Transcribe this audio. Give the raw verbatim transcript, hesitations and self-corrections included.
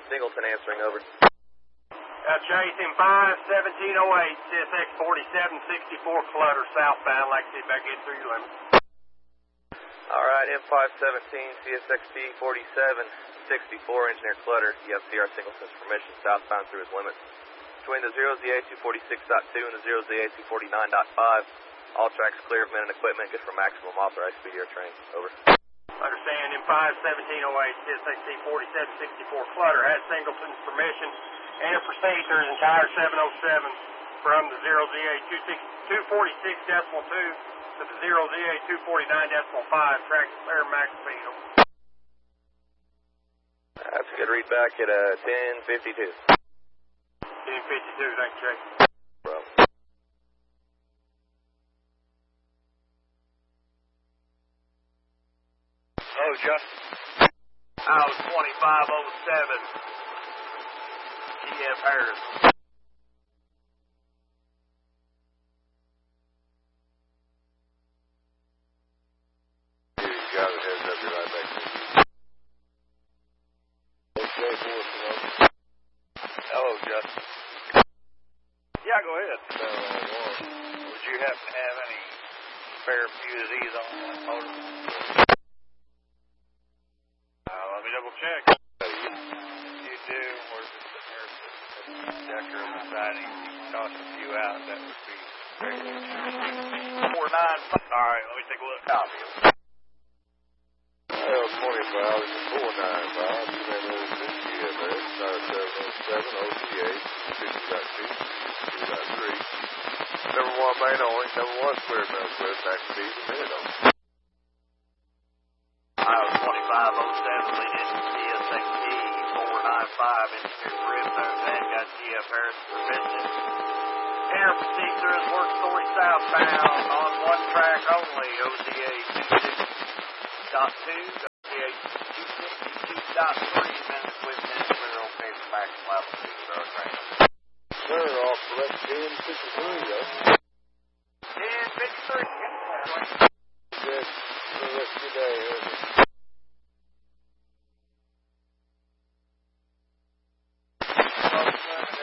Singleton answering, over. Uh, chasing five seventeen oh eight, C S X forty-seven sixty-four Clutter, southbound, like to see if I can get through your limit. Alright, M five seventeen, C S X B forty-seven sixty-four, Engineer Clutter. You have C R Singleton's permission, southbound through his limits. Between the zero Z A two forty-six point two and the zero Z A two forty-nine point five, all tracks clear of men and equipment, good for maximum authorized speed of your train, over. Understand, M five seventeen oh eight, C S X B forty-seven sixty-four Clutter has Singleton's permission and proceed through his entire seven oh seven from the zero Z A two forty-six point two to the zero Z A two forty-nine point five, track clear max speed, over. That's a good read back at uh, ten fifty-two. ten fifty-two, thanks, Jake. Bro. Oh, Justin. House twenty-five oh seven. G F Harris. You got it, heads up, you're right back to Hello, Justin. Yeah, go ahead. uh, Would you happen to have any spare fuses on that motor? Uh, let me double check. You do. Where's the air system checker and the siding? You can toss a few out. That would be great. Four nine. All right, let me take a look. Copy. Well, twenty-five, this is four nine five, you may know this is G F S, star seven oh seven, O C eight, fifty point two, fifty point three. Number one main only, number one square mill clear, max speed, a minute on. Iowa twenty-five oh seven, leading C S X B four nine five, engineer for inbound, and got G F Harris permission. Air proceed through his work story southbound on one track only, O Z A two sixty point two, O Z A two sixty-two point three, men equipment, clear okay for maximum altitude for our train. Sir, off left ten fifty-three, though. ten fifty-three, Good, for the rest of the day,